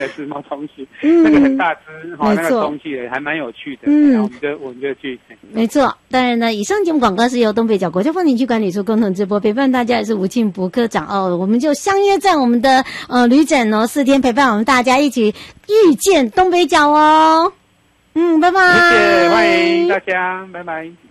是猫东西，那个很大只哈，那个东西还蛮有趣的。我们就去。 没错，当然呢，以上节目广告是由东北角国家风景区管理处共同直播，陪伴大家也是吴庆博科长哦。我们就相约在我们的旅展哦，4天陪伴我们大家一起遇见东北角哦。拜拜。 谢谢，欢迎大家，拜拜。